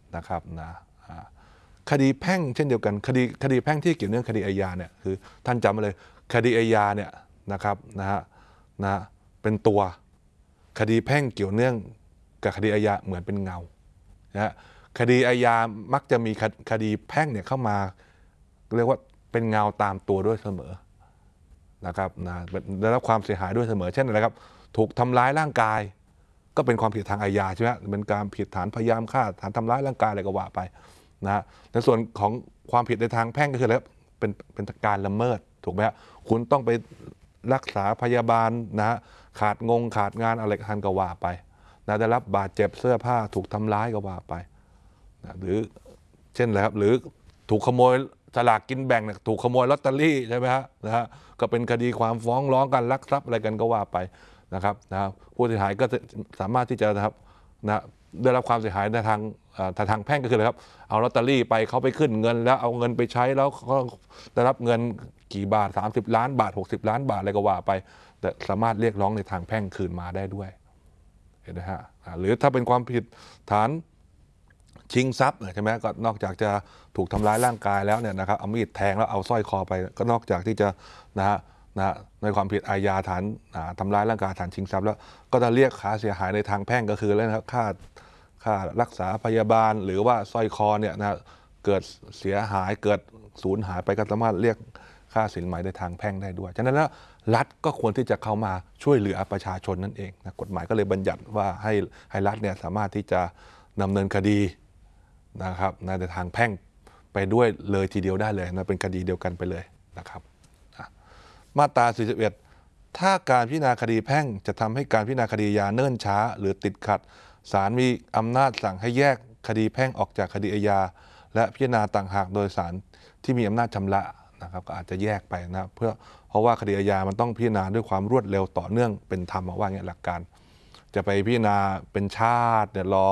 นะครับนะคดีแพ่งเช่นเดียวกันคดีแพ่งที่เกี่ยวเนื่องคดีอาญาเนี่ยคือท่านจำมาเลยคดีอาญาเนี่ยนะครับนะเป็นตัวคดีแพ่งเกี่ยวเนื่องกับคดีอาญาเหมือนเป็นเงานะคดีอาญามักจะมีคดีแพ่งเนี่ยเข้ามาเรียกว่าเป็นเงาตามตัวด้วยเสมอนะครับนะได้รับความเสียหายด้วยเสมอเช่นอะไรครับถูกทำร้ายร่างกายก็เป็นความผิดทางอาญาใช่ไหมเป็นการผิดฐานพยายามฆ่าฐานทำร้ายร่างกายอะไรก็ว่าไปนะในส่วนของความผิดในทางแพ่งก็คืออะไรเป็นการละเมิดถูกไหมฮะคุณต้องไปรักษาพยาบาลนะขาดงานอะไรทันก็ว่าไปนะได้รับบาดเจ็บเสื้อผ้าถูกทำร้ายก็ว่าไปนะหรือเช่นอะไรครับหรือถูกขโมยสลากกินแบ่งเนี่ยถูกขโมยลอตเตอรี่ใช่ไหมฮะนะฮะก็เป็นคดีความฟ้องร้องกันลักทรัพย์อะไรกันก็ว่าไปนะครับผู้เสียหายก็สามารถที่จะนะครับได้รับความเสียหายในทางแพ่งก็คืออะไรครับเอาลอตเตอรี่ไปเขาไปขึ้นเงินแล้วเอาเงินไปใช้แล้วเขาได้รับเงินกี่บาท30 ล้านบาท60 ล้านบาทอะไรก็ว่าไปแต่สามารถเรียกร้องในทางแพ่งคืนมาได้ด้วยเห็นไหมฮะหรือถ้าเป็นความผิดฐานชิงทรัพย์ใช่ไหมก็นอกจากจะถูกทำร้ายร่างกายแล้วเนี่ยนะครับเอามีดแทงแล้วเอาสร้อยคอไปก็นอกจากที่จะในความผิดอาญาฐานทำร้ายร่างกายฐานชิงทรัพย์แล้วก็จะเรียกค่าเสียหายในทางแพ่งก็คือเรื่องค่ารักษาพยาบาลหรือว่าสร้อยคอเนี่ยเกิดเสียหายเกิดสูญหายไปก็สามารถเรียกค่าสินไหมในทางแพ่งได้ด้วยฉะนั้นแล้วรัฐก็ควรที่จะเข้ามาช่วยเหลือประชาชนนั่นเองนะกฎหมายก็เลยบัญญัติว่าให้รัฐเนี่ยสามารถที่จะดำเนินคดีนะครับในทางแพ่งไปด้วยเลยทีเดียวได้เลยนะเป็นคดีเดียวกันไปเลยนะครับมาตรา 41 ถ้าการพิจารณาคดีแพ่งจะทำให้การพิจารณาคดีอาญาเนิ่นช้าหรือติดขัดศาลมีอำนาจสั่งให้แยกคดีแพ่งออกจากคดีอาญาและพิจารณาต่างหากโดยศาลที่มีอำนาจชำระนะครับก็อาจจะแยกไปนะเพราะว่าคดีอาญามันต้องพิจารณาด้วยความรวดเร็วต่อเนื่องเป็นธรรมว่าอย่างหลักการจะไปพิจารณาเป็นชาติเนี่ยรอ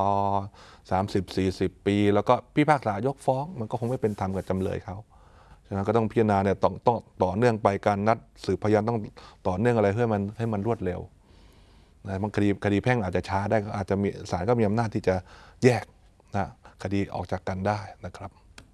30-40 ปีแล้วก็พิพากษายกฟ้องมันก็คงไม่เป็นธรรมกับจำเลยเขาฉะนั้นก็ต้องพิจารณาเนี่ยต้องต่อเนื่องไปการนัดสืบพยานต้องต่อเนื่องอะไรเพื่อให้มันรวดเร็วนะบางคดีแพ่งอาจจะช้าได้อาจจะมีศาลก็มีอำนาจที่จะแยกนะคดีออกจากกันได้นะครับ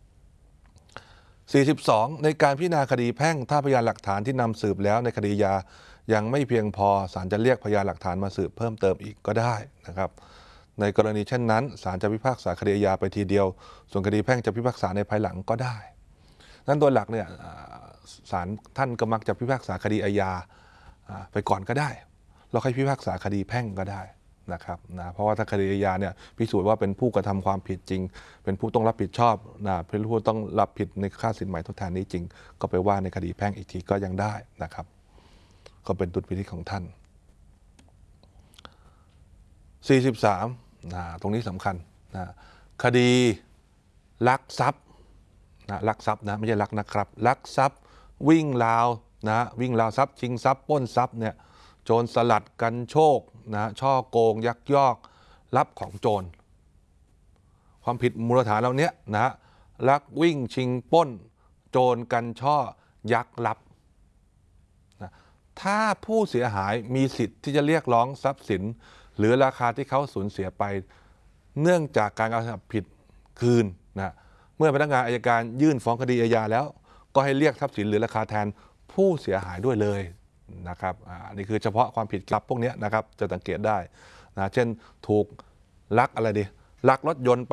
42ในการพิจารณาคดีแพ่งถ้าพยานหลักฐานที่นำสืบแล้วในคดีอาญายังไม่เพียงพอศาลจะเรียกพยานหลักฐานมาสืบเพิ่มเติมอีกก็ได้นะครับในกรณีเช่นนั้นศาลจะพิพากษาคดีอาญาไปทีเดียวส่วนคดีแพ่งจะพิพากษาในภายหลังก็ได้นั้นโดยหลักเนี่ยศาลท่านก็มักจะพิพากษาคดีอาญาไปก่อนก็ได้แล้วค่อยพิพากษาคดีแพ่งก็ได้นะครับเพราะว่าถ้าคดีอาญาเนี่ยพิสูจน์ว่าเป็นผู้กระทำความผิดจริงเป็นผู้ต้องรับผิดชอบเป็นผู้ต้องรับผิดในค่าสินไหมทดแทนนี้จริงก็ไปว่าในคดีแพ่งอีกทีก็ยังได้นะครับก็เป็นดุลพินิจของท่าน43ตรงนี้สำคัญคดีลักทรัพย์ลักทรัพย์นะไม่ใช่ลักนะครับลักทรัพย์วิ่งราววิ่งราวทรัพย์ชิงทรัพย์ปล้นทรัพย์เนี่ยโจรสลัดกันโชคช่อโกงยักยอกรับของโจรความผิดมูลฐานเหล่านี้ลักวิ่งชิงปล้นโจรกันช่อยักรับถ้าผู้เสียหายมีสิทธิ์ที่จะเรียกร้องทรัพย์สินหรือราคาที่เขาสูญเสียไปเนื่องจากการกระทำผิดคืนเมื่อพนักงานอัยการยื่นฟ้องคดีอาญาแล้วก็ให้เรียกทรัพย์สินหรือราคาแทนผู้เสียหายด้วยเลยนะครับอันนี้คือเฉพาะความผิดลับพวกนี้นะครับจะสังเกตได้เช่นถูกลักลักรถยนต์ไป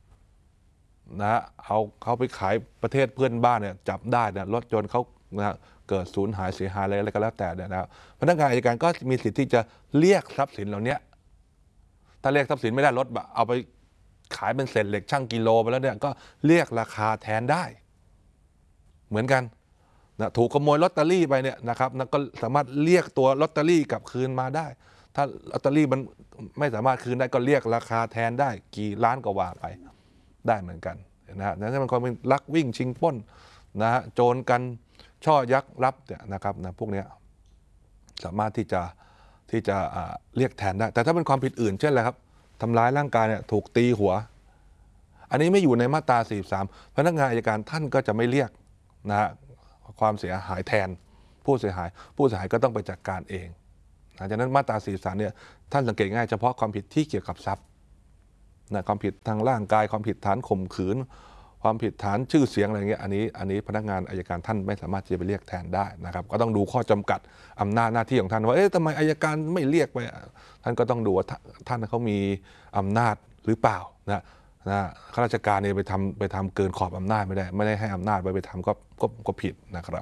เขาไปขายประเทศเพื่อนบ้านเนี่ยจับได้รถยนต์เขาเกิดสูญหายเสียหายอะไรก็แล้วแต่นะครับพนักงานอัยการก็มีสิทธิ์ที่จะเรียกทรัพย์สินเหล่านี้ถ้าเรียกทรัพย์สินไม่ได้รถเอาไปขายเป็นเศษเหล็กช่างกิโลไปแล้วเนี่ยก็เรียกราคาแทนได้เหมือนกันถูกขโมยลอตเตอรี่ไปเนี่ยนะครับก็สามารถเรียกตัวลอตเตอรี่กลับคืนมาได้ถ้าลอตเตอรี่มันไม่สามารถคืนได้ก็เรียกราคาแทนได้กี่ล้านก็ว่าไปได้เหมือนกันนั่นมันความเป็นลักวิ่งชิงปล้นโจรกันช่อยักรับเนี่ยนะครับพวกนี้สามารถที่จะเรียกแทนได้แต่ถ้าเป็นความผิดอื่นเช่นอะไรครับทำร้ายร่างกายเนี่ยถูกตีหัวอันนี้ไม่อยู่ในมาตรา43พนักงานอัยการท่านก็จะไม่เรียกความเสียหายแทนผู้เสียหายก็ต้องไปจัดการเองดังนั้นมาตรา43เนี่ยท่านสังเกตง่ายเฉพาะความผิดที่เกี่ยวกับทรัพย์นะความผิดทางร่างกายความผิดฐานข่มขืนความผิดฐานชื่อเสียงอะไรเงี้ยอันนี้พนักงานอัยการท่านไม่สามารถที่จะไปเรียกแทนได้นะครับก็ต้องดูข้อจำกัดอำนาจหน้าที่ของท่านว่าทำไมอัยการไม่เรียกไปท่านก็ต้องดูว่าท่านเขามีอำนาจหรือเปล่านะข้าราชการเนี่ยไปทำเกินขอบอำนาจไม่ได้ให้อำนาจไปทำก็ผิดนะครับ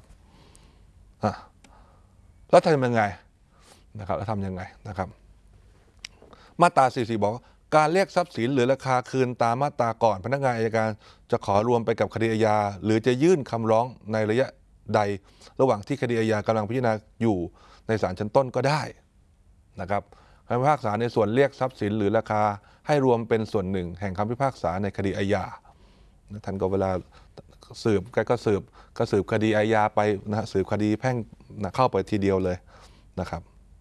แล้วทำยังไงนะครับแล้วทำยังไงนะครับมาตรา44บอกการเรียกทรัพย์สินหรือราคาคืนตามมาตราก่อนพนักงานอัยการจะขอรวมไปกับคดีอาญาหรือจะยื่นคำร้องในระยะใดระหว่างที่คดีอาญากำลังพิจารณาอยู่ในศาลชั้นต้นก็ได้นะครับคำพิพากษาในส่วนเรียกทรัพย์สินหรือราคาให้รวมเป็นส่วนหนึ่งแห่งคำพิพากษาในคดีอาญาท่านก็เวลาสืบก็สืบคดีอาญาไปนะสืบคดีแพ่งเข้าไปทีเดียวเลยนะครับ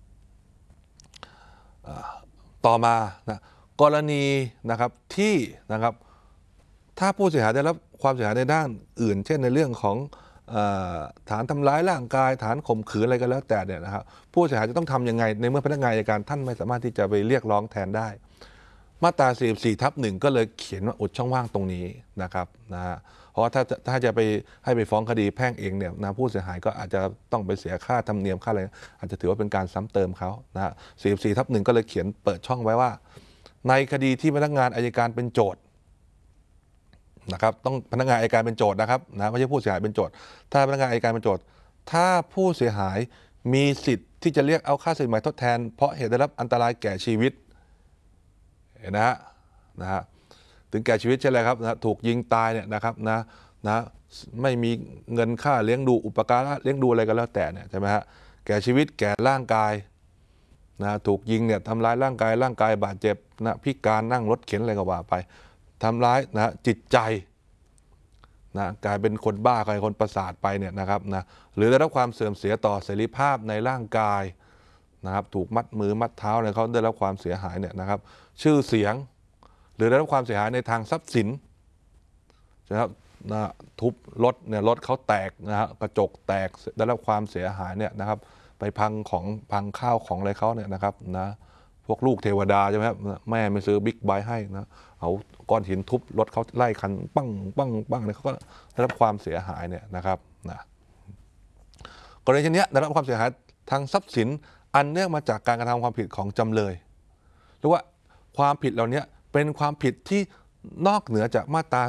ต่อมานะกรณีนะครับที่นะครับถ้าผู้เสียหายได้รับความเสียหายในด้านอื่นเช่นในเรื่องของฐานทำร้ายร่างกายฐานข่มขืนอะไรก็แล้วแต่เนี่ยนะครับผู้เสียหายจะต้องทำยังไงในเมื่อพนักงานอัยการท่านไม่สามารถที่จะไปเรียกร้องแทนได้มาตรา44/1ก็เลยเขียนว่าอุดช่องว่างตรงนี้นะครับเพราะถ้าจะไปให้ไปฟ้องคดีแพ่งเองเนี่ยนะผู้เสียหายก็อาจจะต้องไปเสียค่าธรรมเนียมค่าอะไรอาจจะถือว่าเป็นการซ้ำเติมเขา44/1ก็เลยเขียนเปิดช่องไว้ว่าในคดีที่พนักงานอัยการเป็นโจทย์นะครับต้องพนักงานอัยการเป็นโจทย์นะครับไม่ใช่ผู้เสียหายเป็นโจทย์ถ้าพนักงานอัยการเป็นโจทย์ถ้าผู้เสียหายมีสิทธิ์ที่จะเรียกเอาค่าสินไหมทดแทนเพราะเหตุได้รับอันตรายแก่ชีวิตเห็นนะฮะถึงแก่ชีวิตใช่ไหมครับถูกยิงตายเนี่ยนะครับไม่มีเงินค่าเลี้ยงดูอุปการะเลี้ยงดูอะไรก็แล้วแต่เนี่ยใช่ไหมฮะแก่ชีวิตแก่ร่างกายถูกยิงเนี่ยทำร้ายร่างกายบาดเจ็บพิการนั่งรถเข็นอะไรก็ว่าไปทำร้ายจิตใจกลายเป็นคนบ้ากลายเป็นคนประสาทไปเนี่ยนะครับหรือได้รับความเสื่อมเสียต่อเสรีภาพในร่างกายนะครับถูกมัดมือมัดเท้าอะไรเขาได้รับความเสียหายเนี่ยนะครับชื่อเสียงหรือได้รับความเสียหายในทางทรัพย์สินนะครับทุบรถเนี่ยรถเขาแตกกระจกแตกได้รับความเสียหายเนี่ยนะครับไปพังข้าวของอะไรเขาเนี่ยนะครับพวกลูกเทวดาใช่ไหมครับแม่ไม่ซื้อบิ๊กไบค์ให้เอาก้อนหินทุบรถเขาไล่คันปั้งเนี่ยเขาก็ได้รับความเสียหายเนี่ยนะครับกรณีเช่นนี้ได้รับความเสียหายทางทรัพย์สินอันเนื่องมาจากการกระทำความผิดของจำเลยหรือว่าความผิดเหล่านี้เป็นความผิดที่นอกเหนือจากมาตรา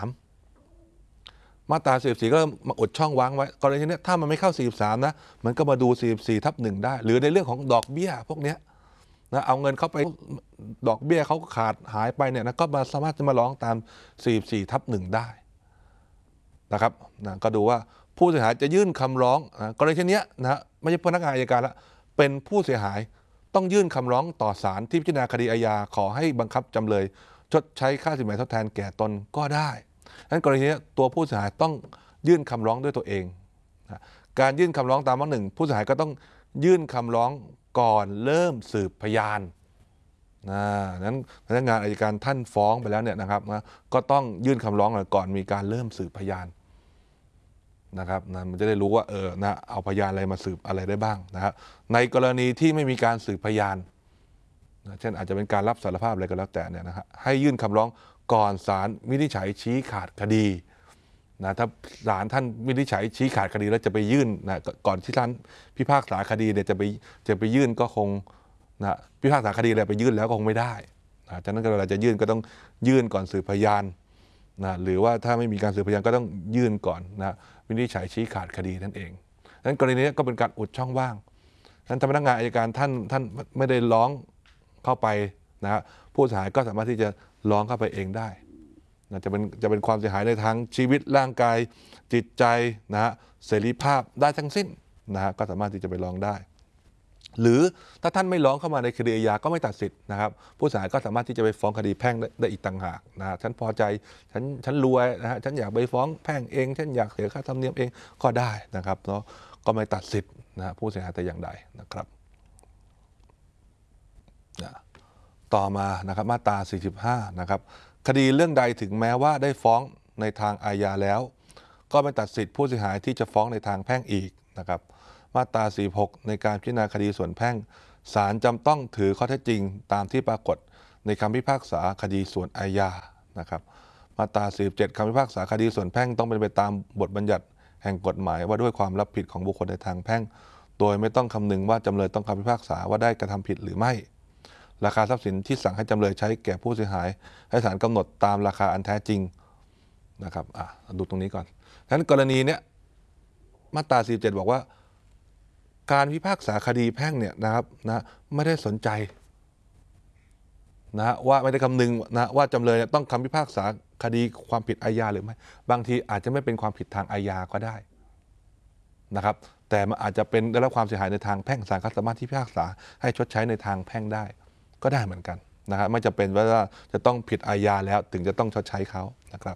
43มาตรา44ก็มาอุดช่องว่างไว้กรณีนี้ถ้ามันไม่เข้า43นะมันก็มาดู44/1ได้หรือในเรื่องของดอกเบี้ยพวกนี้เอาเงินเข้าไปดอกเบี้ยเขาขาดหายไปเนี่ยก็สามารถจะมาร้องตาม44/1ได้นะครับก็ดูว่าผู้เสียหายจะยื่นคำร้องกรณีเช่นนี้ไม่ใช่พนักงานอัยการละเป็นผู้เสียหายต้องยื่นคำร้องต่อศาลที่พิจารณาคดีอาญาขอให้บังคับจำเลยชดใช้ค่าสินไหมทดแทนแก่ตนก็ได้ดังนั้นกรณีนี้ตัวผู้เสียหายต้องยื่นคำร้องด้วยตัวเองการยื่นคำร้องตามวรรค 1ผู้เสียหายก็ต้องยื่นคำร้องก่อนเริ่มสืบพยานนั้นพนักงานอัยการท่านฟ้องไปแล้วเนี่ยนะครับก็ต้องยื่นคำร้องก่อนมีการเริ่มสืบพยานนะครับมันจะได้รู้ว่าเอาพยานอะไรมาสืบอะไรได้บ้างนะครับในกรณีที่ไม่มีการสืบพยานเช่นอาจจะเป็นการรับสารภาพอะไรก็แล้วแต่เนี่ยนะฮะให้ยื่นคำร้องก่อนศาลวินิจฉัยชี้ขาดคดีถ้าศาลท่านวินิจฉัยชี้ขาดคดีแล้วจะไปยื่นก่อนที่ท่านพิพากษาคดีเนี่ยจะไปยื่นก็คงพิพากษาคดีอะไรไปยื่นแล้วก็คงไม่ได้ฉะนั้นเวลาจะยื่นก็ต้องยื่นก่อนสืบพยานหรือว่าถ้าไม่มีการสืบพยานก็ต้องยื่นก่อนวินิจฉัยชี้ขาดคดีนั่นเองดังนั้นกรณีนี้ก็เป็นการอุดช่องว่างนั้นพนักงานอัยการท่านไม่ได้ร้องเข้าไปผู้เสียหายก็สามารถที่จะร้องเข้าไปเองได้จะเป็นความเสียหายในทางชีวิตร่างกายจิตใจเสรีภาพได้ทั้งสิ้นก็สามารถที่จะไปร้องได้หรือถ้าท่านไม่ร้องเข้ามาในคดีอาญาก็ไม่ตัดสิทธิ์นะครับผู้เสียหายก็สามารถที่จะไปฟ้องคดีแพ่งได้อีกต่างหากฉันพอใจฉันรวยฉันอยากไปฟ้องแพ่งเองฉันอยากเสียค่าธรรมเนียมเองก็ได้นะครับก็ไม่ตัดสิทธิ์ผู้เสียหายแต่อย่างใดนะครับต่อมานะครับมาตรา45นะครับคดีเรื่องใดถึงแม้ว่าได้ฟ้องในทางอาญาแล้วก็ไม่ตัดสิทธิ์ผู้เสียหายที่จะฟ้องในทางแพ่งอีกนะครับมาตรา46ในการพิจารณาคดีส่วนแพ่งศาลจำต้องถือข้อเท็จจริงตามที่ปรากฏในคำพิพากษาคดีส่วนอาญานะครับมาตรา47คำพิพากษาคดีส่วนแพ่งต้องเป็นไปตามบทบัญญัติแห่งกฎหมายว่าด้วยความรับผิดของบุคคลในทางแพ่งโดยไม่ต้องคำนึงว่าจำเลยต้องคำพิพากษาว่าได้กระทำผิดหรือไม่ราคาทรัพย์สินที่สั่งให้จำเลยใช้แก่ผู้เสียหายให้ศาลกำหนดตามราคาอันแท้จริงนะครับดูตรงนี้ก่อนฉะนั้นกรณีเนี้ยมาตรา47บอกว่าการพิพากษาคดีแพ่งเนี่ยนะครับไม่ได้สนใจว่าไม่ได้คำนึงว่าจำเลยต้องคำพิพากษาคดีความผิดอาญาหรือไม่บางทีอาจจะไม่เป็นความผิดทางอาญาก็ได้นะครับแต่มันอาจจะเป็นได้รับความเสียหายในทางแพ่งศาลก็สามารถที่พิพากษาให้ชดใช้ในทางแพ่งได้ก็ได้เหมือนกันนะครับไม่จะเป็นว่าจะต้องผิดอาญาแล้วถึงจะต้องชดใช้เขานะครับ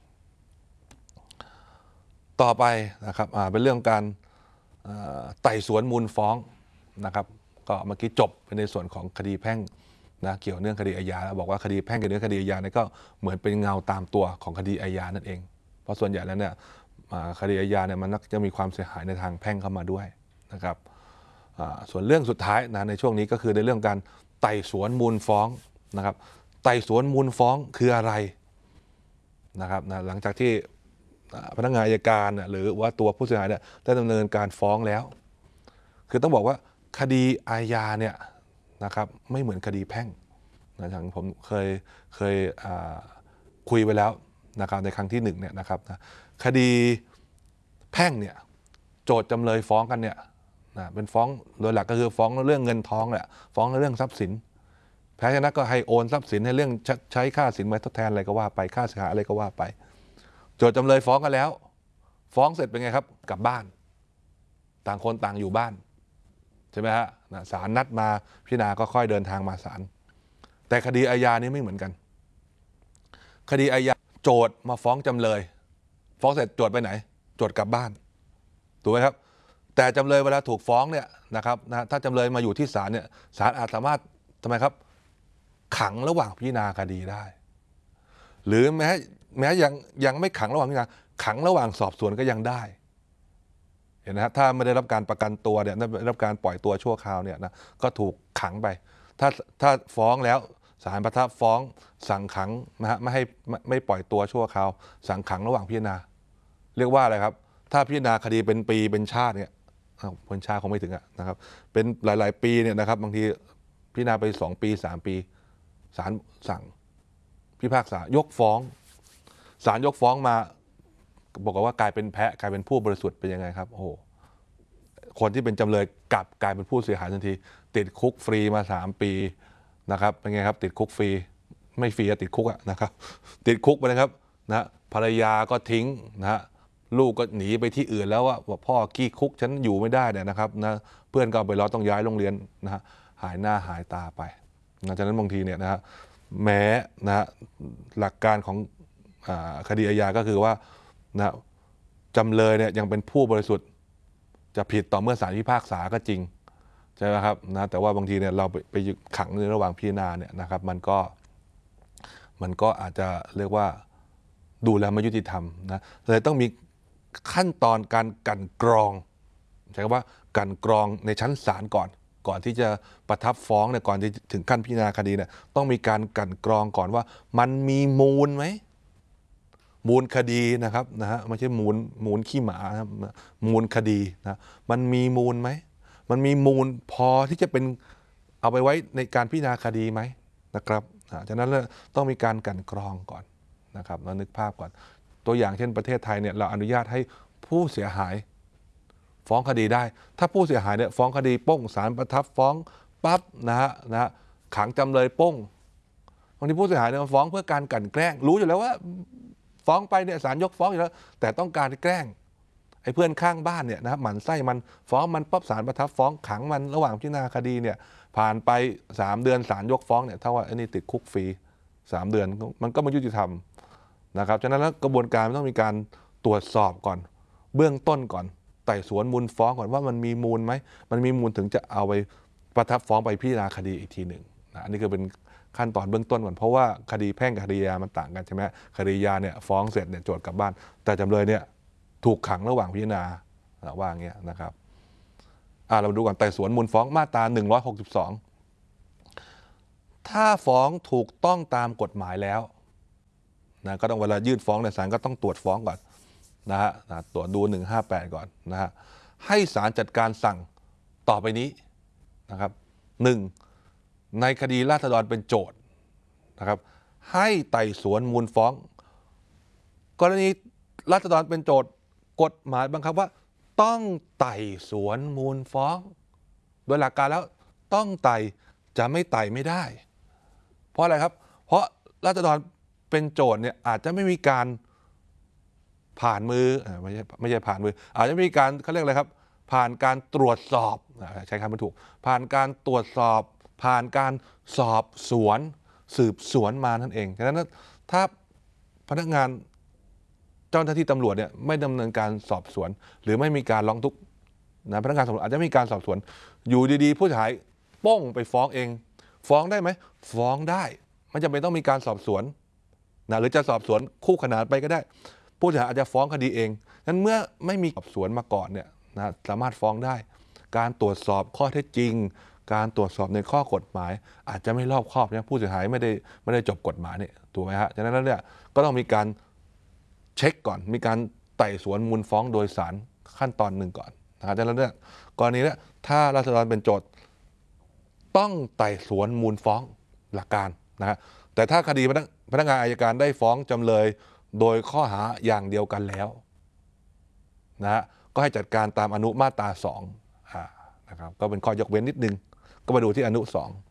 ต่อไปนะครับเป็นเรื่องการไต่สวนมูลฟ้องนะครับก็เมื่อกี้จบในส่วนของคดีแพ่งนะเกี่ยวเนื่องคดีอาญาแล้วบอกว่าคดีแพ่งกับเรื่องคดีอาญาเนี่ยก็เหมือนเป็นเงาตามตัวของคดีอาญานั่นเองเพราะส่วนใหญ่แล้วเนี่ยคดีอาญาเนี่ยมันจะมีความเสียหายในทางแพ่งเข้ามาด้วยนะครับส่วนเรื่องสุดท้ายนะในช่วงนี้ก็คือในเรื่องการไต่สวนมูลฟ้องนะครับไต่สวนมูลฟ้องคืออะไรนะครับหลังจากที่พนักงานอัยการหรือว่าตัวผู้เสียหายเนี่ยได้ดำเนินการฟ้องแล้วคือต้องบอกว่าคดีอาญาเนี่ยนะครับไม่เหมือนคดีแพ่งนะอย่างผมเคยคุยไปแล้วนะครับในครั้งที่1เนี่ยนะครับคดีแพ่งเนี่ยโจทย์จำเลยฟ้องกันเนี่ยเป็นฟ้องโดยหลักก็คือฟ้องเรื่องเงินทองแหละฟ้องเรื่องทรัพย์สินแพ้ชนะก็ให้โอนทรัพย์สินให้เรื่องใช้ค่าสินไหมทดแทนอะไรก็ว่าไปค่าเสียหายอะไรก็ว่าไปโจทย์จำเลยฟ้องกันแล้วฟ้องเสร็จเป็นไงครับกลับบ้านต่างคนต่างอยู่บ้านใช่ไหมฮะศาลนัดมาพิจารณาก็ค่อยเดินทางมาศาลแต่คดีอาญานี่ไม่เหมือนกันคดีอาญาโจทย์มาฟ้องจำเลยฟ้องเสร็จโจทย์ไปไหนโจทย์กลับบ้านถูกไหมครับแต่จำเลยเวลาถูกฟ้องเนี่ยนะครับถ้าจำเลยมาอยู่ที่ศาลเนี่ยศาลอาจสามารถทำไมครับขังระหว่างพิจารณาคดีได้หรือแม้ยังไม่ขังระหว่างพิจารณาขังระหว่างสอบสวนก็ยังได้เห็นไหมครับถ้าไม่ได้รับการประกันตัวเนี่ยไม่ได้รับการปล่อยตัวชั่วคราวเนี่ยนะก็ถูกขังไปถ้าฟ้องแล้วศาลประทับฟ้องสั่งขังนะฮะไม่ปล่อยตัวชั่วคราวสั่งขังระหว่างพิจารณาเรียกว่าอะไรครับถ้าพิจารณาคดีเป็นปีเป็นชาติเนี่ยเป็นชาติคงไม่ถึงนะครับเป็นหลายๆปีเนี่ยนะครับบางทีพิจารณาไป2 ปี 3 ปีศาลสั่งพิพากษายกฟ้องศาลยกฟ้องมาบอกว่ากลายเป็นแพะกลายเป็นผู้บริสุทธิ์เป็นยังไงครับโอ้โหคนที่เป็นจำเลยกลายเป็นผู้เสียหายทันทีติดคุกฟรีมา3 ปีนะครับเป็นไงครับติดคุกฟรีไม่ฟรีติดคุกนะครับติดคุกไปนะครับนะภรรยาก็ทิ้งนะลูกก็หนีไปที่อื่นแล้วว่าพ่อขี้คุกฉันอยู่ไม่ได้เนี่ยนะครับนะเพื่อนก็ไปรอต้องย้ายโรงเรียนนะฮะหายหน้าหายตาไปฉะนั้นบางทีเนี่ยนะฮะแม้นะหลักการของคดีอาญาก็คือว่านะจำเลยเนี่ยยังเป็นผู้บริสุทธิ์จะผิดต่อเมื่อศาลพิพากษาก็จริงใช่ไหมครับนะแต่ว่าบางทีเนี่ยเราไปขังในระหว่างพิจารณาเนี่ยนะครับมันก็อาจจะเรียกว่าดูแลไม่ยุติธรรมนะเลยต้องมีขั้นตอนการกลั่นกรองใช้คำว่ากลั่นกรองในชั้นศาลก่อนที่จะประทับฟ้องเนี่ยก่อนที่ถึงขั้นพิจารณาคดีเนี่ยต้องมีการกลั่นกรองก่อนว่ามันมีมูลไหมมูลคดีนะครับนะฮะไม่ใช่มูลขี้หมานะมูลคดีนะมันมีมูลไหมมันมีมูลพอที่จะเป็นเอาไปไว้ในการพิจารณาคดีไหมนะครับฉะนั้นต้องมีการกลั่นกรองก่อนนะครับเรานึกภาพก่อนตัวอย่างเช่นประเทศไทยเนี่ยเราอนุญาตให้ผู้เสียหายฟ้องคดีได้ถ้าผู้เสียหายเนี่ยฟ้องคดีป้งศาลประทับฟ้องปั๊บนะฮะขังจำเลยป้งบางทีผู้เสียหายเนี่ยฟ้องเพื่อการกลั่นแกล้งรู้อยู่แล้วว่าฟ้องไปเนี่ยศาลยกฟ้องอยู่แล้วแต่ต้องการแกล้งไอ้เพื่อนข้างบ้านเนี่ยนะครับหมั่นไส้มันฟ้องมันปั๊บศาลประทับฟ้องขังมันระหว่างพิจารณาคดีเนี่ยผ่านไป3 เดือนศาลยกฟ้องเนี่ยถ้าว่าไอ้นี่ติดคุกฟรี3 เดือนมันก็ไม่ยุติธรรมนะครับฉะนั้นแล้วกระบวนการต้องมีการตรวจสอบก่อนเบื้องต้นก่อนไต่สวนมูลฟ้องก่อนว่ามันมีมูลไหมมันมีมูลถึงจะเอาไปประทับฟ้องไปพิจารณาคดีอีกทีหนึ่งนะอันนี้คือเป็นขั้นตอนเบื้องต้นก่อนเพราะว่าคดีแพ่งกับคดีอาญามันต่างกันใช่ไหมคดีอาญาเนี่ยฟ้องเสร็จเนี่ยโจทก์กลับบ้านแต่จำเลยเนี่ยถูกขังระหว่างพิจารณาว่าอย่างเงี้ยนะครับเราดูก่อนไต่สวนมูลฟ้องมาตรา162 ถ้าฟ้องถูกต้องตามกฎหมายแล้วนะก็ต้องเวลายื่นฟ้องในศาลก็ต้องตรวจฟ้องก่อนนะฮะตรวจดู158ก่อนนะฮะให้ศาลจัดการสั่งต่อไปนี้นะครับ1ในคดีราษฎรเป็นโจทก์นะครับให้ไต่สวนมูลฟ้องกรณีราษฎรเป็นโจทก์กฎหมายบังคับว่าต้องไต่สวนมูลฟ้องโดยหลักการแล้วต้องไต่จะไม่ไต่ไม่ได้เพราะอะไรครับเพราะราษฎรเป็นโจทก์เนี่ยอาจจะไม่มีการผ่านมือไม่ใช่ผ่านมืออาจจะไม่มีการเขาเรียกอะไรครับผ่านการตรวจสอบใช้คำไม่ถูกผ่านการตรวจสอบผ่านการสอบสวนสืบสวนมานั่นเองฉะนั้นถ้าพนักงานเจ้าหน้าที่ตำรวจเนี่ยไม่ดำเนินการสอบสวนหรือไม่มีการร้องทุกข์นะพนักงานสอบสวนอาจจะมีการสอบสวนอยู่ดีๆผู้เสียหายป้องไปฟ้องเองฟ้องได้ไหมฟ้องได้ไม่จำเป็นต้องมีการสอบสวนนะหรือจะสอบสวนคู่ขนานไปก็ได้ผู้เสียหายอาจจะฟ้องคดีเองนั้นเมื่อไม่มีสอบสวนมาก่อนเนี่ยนะสามารถฟ้องได้การตรวจสอบข้อเท็จจริงการตรวจสอบในข้อกฎหมายอาจจะไม่รอบคอบเนี่ยผู้เสียหายไม่ได้จบกฎหมายเนี่ยถูกไหมฮะฉะนั้นแล้วเนี่ยก็ต้องมีการเช็คก่อนมีการไต่สวนมูลฟ้องโดยศาลขั้นตอนหนึ่งก่อนนะครับฉะนั้นเนี่ยกรณีนี้ถ้าราษฎรเป็นโจทก์ต้องไต่สวนมูลฟ้องหลักการนะฮะแต่ถ้าคดีพนักงานอัยการได้ฟ้องจำเลยโดยข้อหาอย่างเดียวกันแล้วนะฮะก็ให้จัดการตามอนุมาตรา2นะครับก็เป็นข้อยกเว้นนิดนึงก็มาดูที่อนุ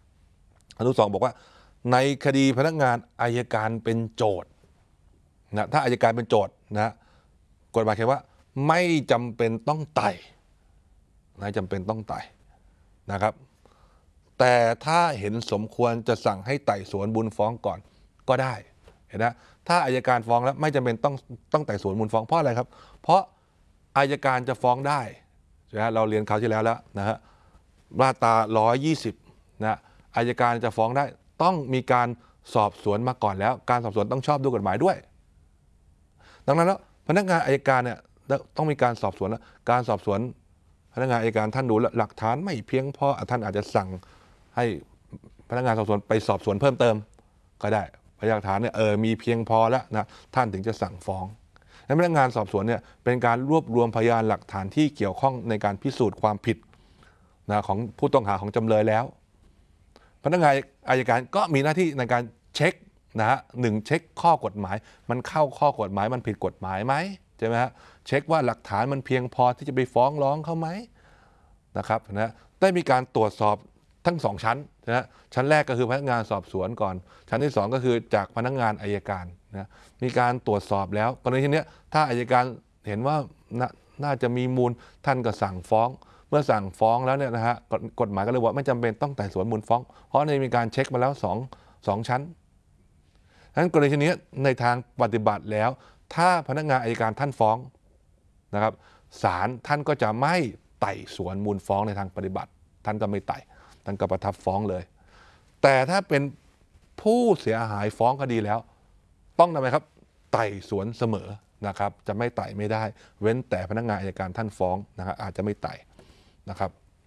2บอกว่าในคดีพนักงานอัยการเป็นโจทก์นะถ้าอัยการเป็นโจทก์นะกฎหมายเขียนว่าไม่จำเป็นต้องไต่ไม่จำเป็นต้องไต่นะครับแต่ถ้าเห็นสมควรจะสั่งให้ไต่สวนมูลฟ้องก่อนก็ได้เห็นนะถ้าอัยการฟ้องแล้วไม่จำเป็นต้องไต่สวนมูลฟ้องเพราะอะไรครับเพราะอัยการจะฟ้องได้นะเราเรียนคราวที่แล้วนะฮะมาตรา120นะอัยการจะฟ้องได้ต้องมีการสอบสวนมาก่อนแล้วการสอบสวนต้องชอบด้วยกฎหมายด้วยดังนั้นแล้วพนักงานอัยการเนี่ยต้องมีการสอบสวนแล้วการสอบสวนพนักงานอัยการท่านดูหลักฐานไม่เพียงพอท่านอาจจะสั่งให้พนักงานสอบสวนไปสอบสวนเพิ่มเติมก็ได้พยานหลักฐานเนี่ยมีเพียงพอแล้วนะท่านถึงจะสั่งฟ้องพนักงานสอบสวนเนี่ยเป็นการรวบรวมพยานหลักฐานที่เกี่ยวข้องในการพิสูจน์ความผิดนะของผู้ต้องหาของจำเลยแล้วพนักงานอัยการก็มีหน้าที่ในการเช็คนะฮะเช็คข้อกฎหมายมันเข้าข้อกฎหมายมันผิดกฎหมายไหมใช่ไหมฮะเช็คว่าหลักฐานมันเพียงพอที่จะไปฟ้องร้องเขาไหมนะครับนะได้มีการตรวจสอบทั้งสองชั้นนะชั้นแรกก็คือพนักงานสอบสวนก่อนชั้นที่2ก็คือจากพนักงานอัยการนะมีการตรวจสอบแล้วกรณีเช่นนี้ถ้าอัยการเห็นว่าน่าจะมีมูลท่านก็สั่งฟ้องเมื่อสั่งฟ้องแล้วเนี่ยนะฮะกฎหมายก็เลยว่าไม่จำเป็นต้องไต่สวนมูลฟ้องเพราะในมีการเช็คมาแล้วสองชั้นดังนั้นกรณีนี้ในทางปฏิบัติแล้วถ้าพนักงานอัยการท่านฟ้องนะครับศาลท่านก็จะไม่ไต่สวนมูลฟ้องในทางปฏิบัติท่านก็ไม่ไต่ท่านก็ประทับฟ้องเลยแต่ถ้าเป็นผู้เสียหายฟ้องคดีแล้วต้องทำไมครับไต่สวนเสมอนะครับจะไม่ไต่ไม่ได้เว้นแต่พนักงานอัยการท่านฟ้องนะครับอาจจะไม่ไต่นะครับ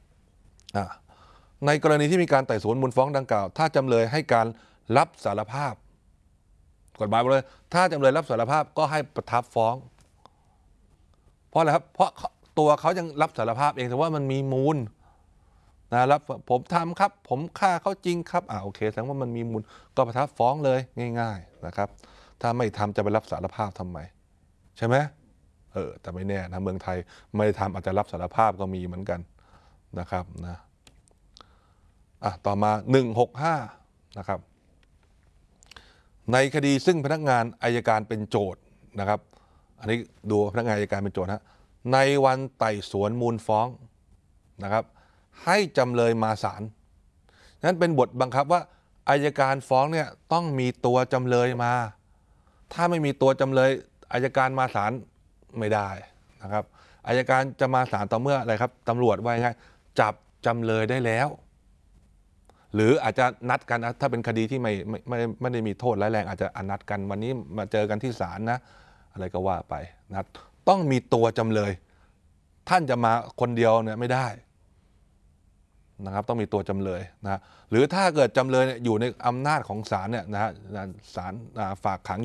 ในกรณีที่มีการไต่สวนมูลฟ้องดังกล่าวถ้าจำเลยให้การรับสารภาพกฎหมายบอกเลยถ้าจำเลยรับสารภาพก็ให้ประทับฟ้องเพราะอะไรครับเพราะตัวเขายังรับสารภาพเองแต่ว่ามันมีมูลนะผมทำครับผมฆ่าเขาจริงครับโอเคแสดงว่ามันมีมูลก็ประทับฟ้องเลยง่ายๆนะครับถ้าไม่ทำจะไปรับสารภาพทำไมใช่ไหมแต่ไม่แน่นะเมืองไทยไม่ได้ทำอาจจะรับสารภาพก็มีเหมือนกันนะครับนะต่อมา165นะครับในคดีซึ่งพนักงานอัยการเป็นโจทก์นะครับอันนี้ดูพนักงานอัยการเป็นโจทก์นะในวันไต่สวนมูลฟ้องนะครับให้จำเลยมาศาลนั้นเป็นบทบังคับว่าอัยการฟ้องเนี่ยต้องมีตัวจำเลยมาถ้าไม่มีตัวจำเลยอัยการมาศาลไม่ได้นะครับอัยการจะมาศาลต่อเมื่ออะไรครับตำรวจว่าไงจับจำเลยได้แล้วหรืออาจจะนัดกันนะถ้าเป็นคดีที่ไม่ได้มีโทษร้ายแรงอาจจะนัดกันวันนี้มาเจอกันที่ศาลนะอะไรก็ว่าไปนะต้องมีตัวจำเลยท่านจะมาคนเดียวเนี่ยไม่ได้นะครับต้องมีตัวจำเลยนะฮะหรือถ้าเกิดจำเลยเนี่ยอยู่ในอำนาจของศาลเนี่ยนะฮะศาลฝากขัง